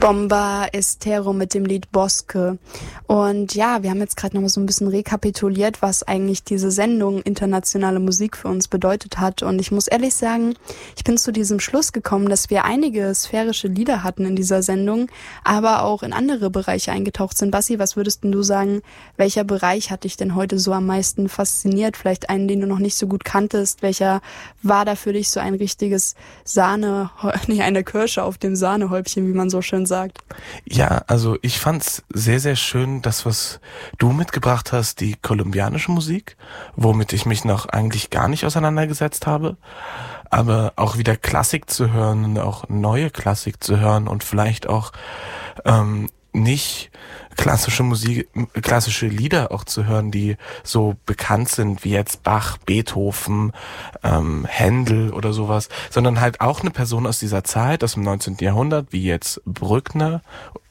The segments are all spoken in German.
Bomba Estero mit dem Lied Bosque. Und ja, wir haben jetzt gerade noch mal so ein bisschen rekapituliert, was eigentlich diese Sendung internationale Musik für uns bedeutet hat. Und ich muss ehrlich sagen, ich bin zu diesem Schluss gekommen, dass wir einige sphärische Lieder hatten in dieser Sendung, aber auch in andere Bereiche eingetaucht sind. Bassi, was würdest denn du sagen, welcher Bereich hat dich denn heute so am meisten fasziniert? Vielleicht einen, den du noch nicht so gut kanntest. Welcher war da für dich so ein richtiges eine Kirsche auf dem Sahnehäubchen, wie man so schön sagt? Ja, also ich fand's sehr, sehr schön, das, was du mitgebracht hast, die kolumbianische Musik, womit ich mich noch eigentlich gar nicht auseinandergesetzt habe, aber auch wieder Klassik zu hören und auch neue Klassik zu hören und vielleicht auch nicht klassische Musik, klassische Lieder auch zu hören, die so bekannt sind wie jetzt Bach, Beethoven, Händel oder sowas, sondern halt auch eine Person aus dieser Zeit, aus dem 19. Jahrhundert, wie jetzt Bruckner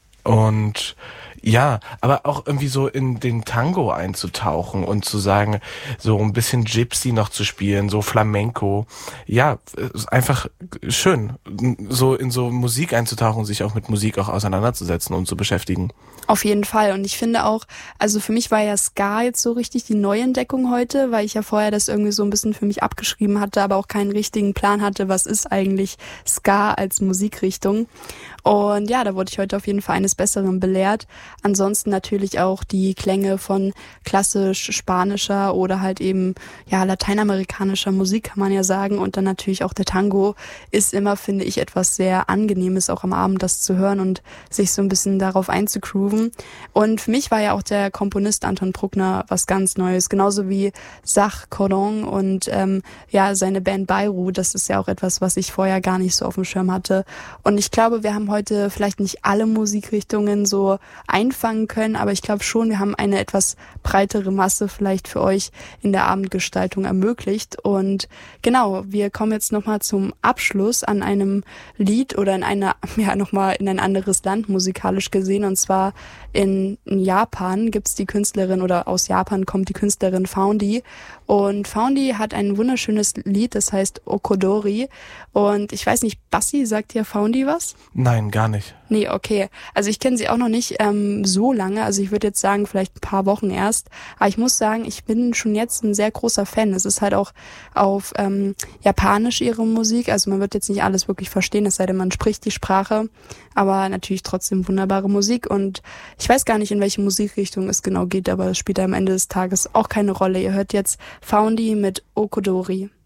und ja, aber auch irgendwie so in den Tango einzutauchen und zu sagen, so ein bisschen Gypsy noch zu spielen, so Flamenco. Ja, einfach schön, so in so Musik einzutauchen, sich auch mit Musik auch auseinanderzusetzen und zu beschäftigen. Auf jeden Fall. Und ich finde auch, also für mich war ja Ska jetzt so richtig die Neuentdeckung heute, weil ich ja vorher das irgendwie so ein bisschen für mich abgeschrieben hatte, aber auch keinen richtigen Plan hatte, was ist eigentlich Ska als Musikrichtung. Und ja, da wurde ich heute auf jeden Fall eines Besseren belehrt. Ansonsten natürlich auch die Klänge von klassisch spanischer oder halt eben ja lateinamerikanischer Musik, kann man ja sagen. Und dann natürlich auch der Tango ist immer, finde ich, etwas sehr Angenehmes, auch am Abend das zu hören und sich so ein bisschen darauf einzugrooven. Und für mich war ja auch der Komponist Anton Bruckner was ganz Neues, genauso wie Zach Cordon und ja seine Band Bayrou. Das ist ja auch etwas, was ich vorher gar nicht so auf dem Schirm hatte. Und ich glaube, wir haben heute vielleicht nicht alle Musikrichtungen so einfangen können, aber ich glaube schon, wir haben eine etwas breitere Masse vielleicht für euch in der Abendgestaltung ermöglicht. Und genau, wir kommen jetzt nochmal zum Abschluss an einem Lied oder nochmal in ein anderes Land musikalisch gesehen, und zwar in Japan gibt's die Künstlerin oder aus Japan kommt die Künstlerin Foundy. Und Foundy hat ein wunderschönes Lied, das heißt Okodori. Und ich weiß nicht, Bassi, sagt dir Foundy was? Nein, gar nicht. Nee, okay. Also ich kenne sie auch noch nicht so lange. Also ich würde jetzt sagen, vielleicht ein paar Wochen erst. Aber ich muss sagen, ich bin schon jetzt ein sehr großer Fan. Es ist halt auch auf Japanisch ihre Musik. Also man wird jetzt nicht alles wirklich verstehen, es sei denn, man spricht die Sprache. Aber natürlich trotzdem wunderbare Musik. Und ich weiß gar nicht, in welche Musikrichtung es genau geht, aber es spielt am Ende des Tages auch keine Rolle. Ihr hört jetzt Foundy mit Okodori.